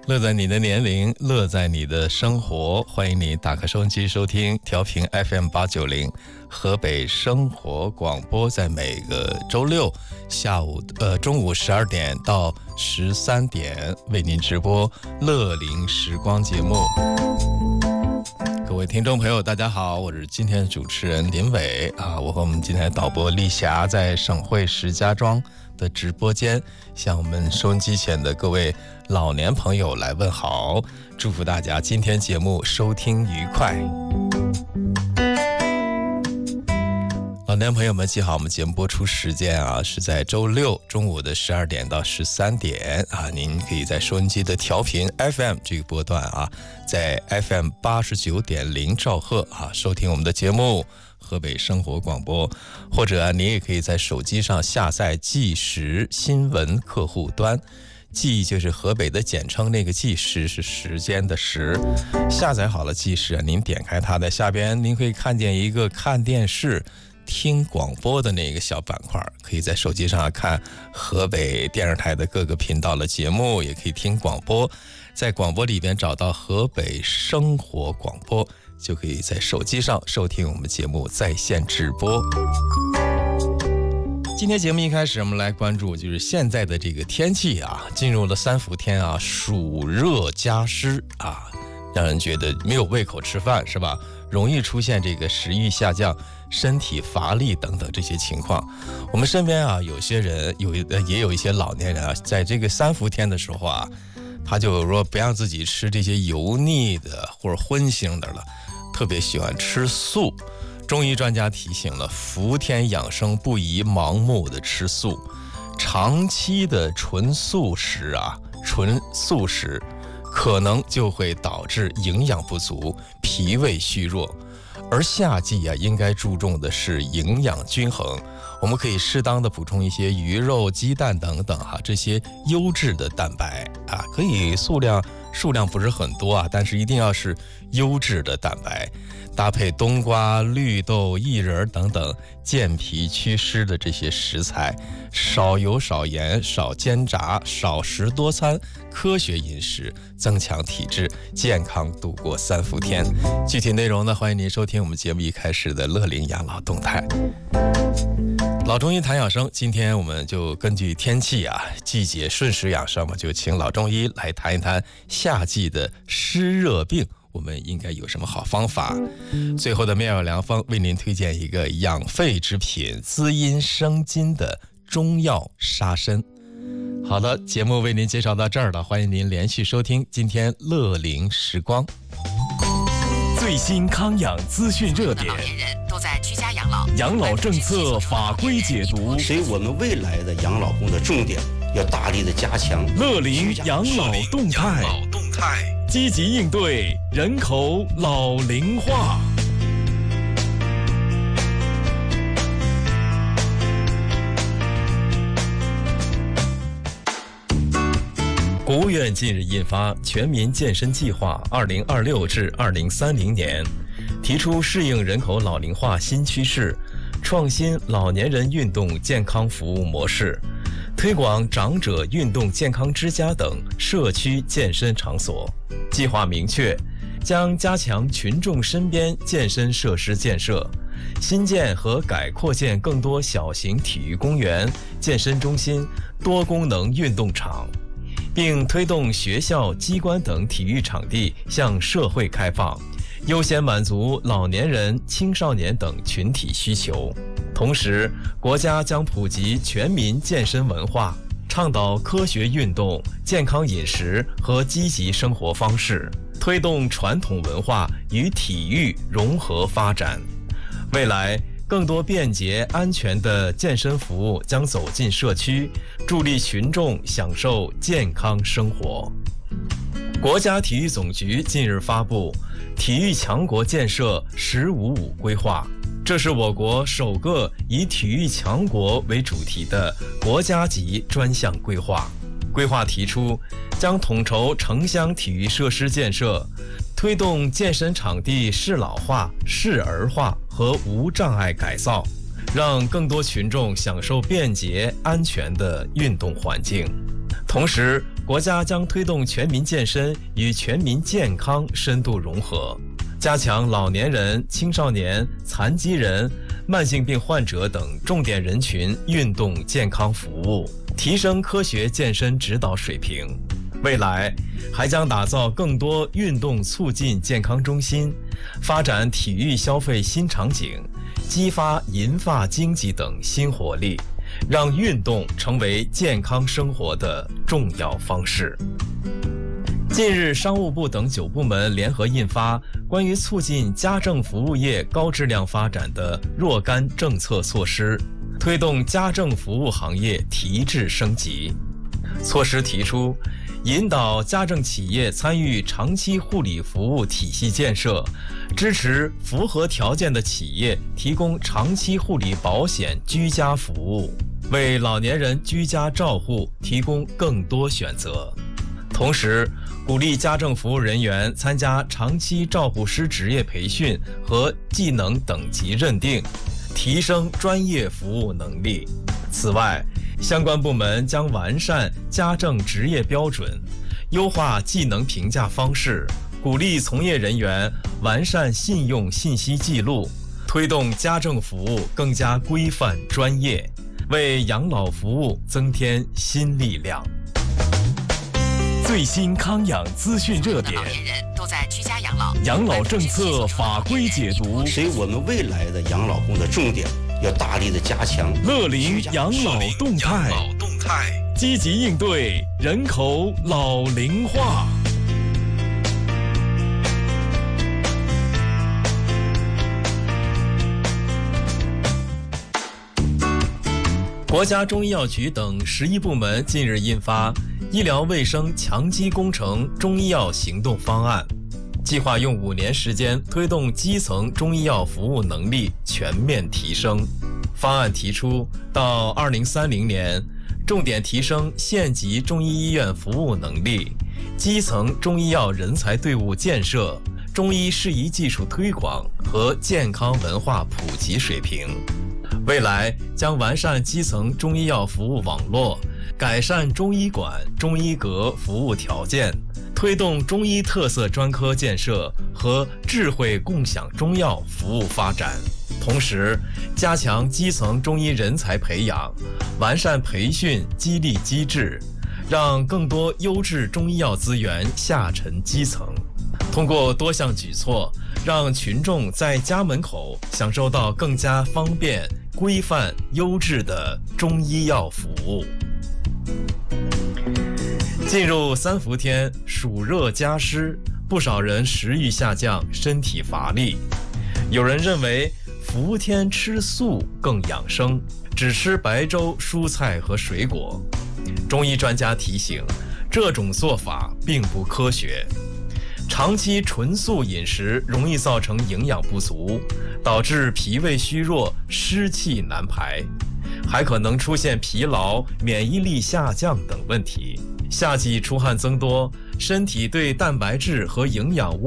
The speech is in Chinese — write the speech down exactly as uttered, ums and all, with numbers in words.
乐在你的年龄，乐在你的生活。欢迎你打开收音机收听调频 F M 八九零河北生活广播，在每个周六下午呃中午十二点到十三点为您直播乐龄时光节目。各位听众朋友大家好，我是今天的主持人林伟啊，我和我们今天的导播丽霞在省会石家庄的直播间向我们收音机前的各位老年朋友来问好，祝福大家今天节目收听愉快。老年朋友们记好，我们节目播出时间啊是在周六中午的十二点到十三点啊，您可以在收音机的调频 F M 这个波段啊，在 F M 八十九点零兆赫啊收听我们的节目河北生活广播，或者啊，你也可以在手机上下载计时新闻客户端。计就是河北的简称，那个计时是时间的时。下载好了计时啊，您点开它的下边，您可以看见一个看电视听广播的那个小板块，可以在手机上看河北电视台的各个频道的节目，也可以听广播。在广播里边找到河北生活广播，就可以在手机上收听我们节目在线直播。今天节目一开始，我们来关注就是现在的这个天气啊，进入了三伏天啊，暑热加湿啊，让人觉得没有胃口吃饭，是吧？容易出现这个食欲下降、身体乏力等等这些情况。我们身边啊，有些人有也有一些老年人啊，在这个三伏天的时候啊，他就说不让自己吃这些油腻的或者荤腥的了，特别喜欢吃素。中医专家提醒了，伏天养生不宜盲目的吃素，长期的纯素食啊，纯素食可能就会导致营养不足、脾胃虚弱。而夏季啊，应该注重的是营养均衡，我们可以适当的补充一些鱼肉、鸡蛋等等哈、啊，这些优质的蛋白啊，可以数量数量不是很多啊，但是一定要是优质的蛋白。搭配冬瓜、绿豆、薏仁等等健脾祛湿的这些食材，少油少盐少煎炸，少食多餐，科学饮食，增强体质，健康度过三伏天。具体内容呢，欢迎您收听我们节目一开始的乐龄养老动态。老中医谈养生，今天我们就根据天气啊，季节顺时养生嘛，就请老中医来谈一谈夏季的湿热病，我们应该有什么好方法？最后的妙药良方为您推荐一个养肺之品、滋阴生津的中药沙参。好的，节目为您介绍到这儿了，欢迎您连续收听今天乐龄时光。 最新康养资讯热点， 老年人都在居家养老， 养老政策法规解读， 所以我们未来的养老工作重点要大力的加强乐龄养老动态，积极应对人口老龄化。国务院近日印发《全民健身计划（二零二六至二零三零年）》，提出适应人口老龄化新趋势，创新老年人运动健康服务模式，推广长者运动健康之家等社区健身场所。计划明确，将加强群众身边健身设施建设，新建和改扩建更多小型体育公园、健身中心、多功能运动场，并推动学校、机关等体育场地向社会开放，优先满足老年人、青少年等群体需求。同时，国家将普及全民健身文化，倡导科学运动、健康饮食和积极生活方式，推动传统文化与体育融合发展。未来，更多便捷安全的健身服务将走进社区，助力群众享受健康生活。国家体育总局近日发布《体育强国建设“十五五”规划》，这是我国首个以体育强国为主题的国家级专项规划。规划提出，将统筹城乡体育设施建设，推动健身场地适老化、适儿化和无障碍改造，让更多群众享受便捷安全的运动环境。同时， 国家将推动全民健身与全民健康深度融合，加强老年人、青少年、残疾人、慢性病患者等重点人群运动健康服务，提升科学健身指导水平。未来还将打造更多运动促进健康中心，发展体育消费新场景，激发银发经济等新活力，让运动成为健康生活的重要方式。近日，商务部等九部门联合印发关于促进家政服务业高质量发展的若干政策措施，推动家政服务行业提质升级。措施提出，引导家政企业参与长期护理服务体系建设，支持符合条件的企业提供长期护理保险居家服务，为老年人居家照护提供更多选择。同时，鼓励家政服务人员参加长期照护师职业培训和技能等级认定，提升专业服务能力。此外，相关部门将完善家政职业标准，优化技能评价方式，鼓励从业人员完善信用信息记录，推动家政服务更加规范专业，为养老服务增添新力量。 最新康养资讯热点， 老年人都在居家养老， 养老政策法规解读， 所以我们未来的养老工的重点要大力的加强乐龄养老动态，积极应对人口老龄化。 国家中医药局等十一部门近日印发《医疗卫生强基工程中医药行动方案》，计划用五年时间推动基层中医药服务能力全面提升。方案提出，到二零三零年，重点提升县级中医医院服务能力、基层中医药人才队伍建设、中医适宜技术推广和健康文化普及水平。未来将完善基层中医药服务网络，改善中医馆、中医阁服务条件，推动中医特色专科建设和智慧共享中药服务发展。同时，加强基层中医人才培养，完善培训激励机制，让更多优质中医药资源下沉基层。通过多项举措，让群众在家门口享受到更加方便、规范、优质的中医药服务。进入三伏天，暑热加湿，不少人食欲下降，身体乏力。有人认为伏天吃素更养生，只吃白粥、蔬菜和水果。中医专家提醒，这种做法并不科学。长期纯素饮食容易造成营养不足，导致脾胃虚弱、湿气难排，还可能出现疲劳、免疫力下降等问题。夏季出汗增多，身体对蛋白质和营养物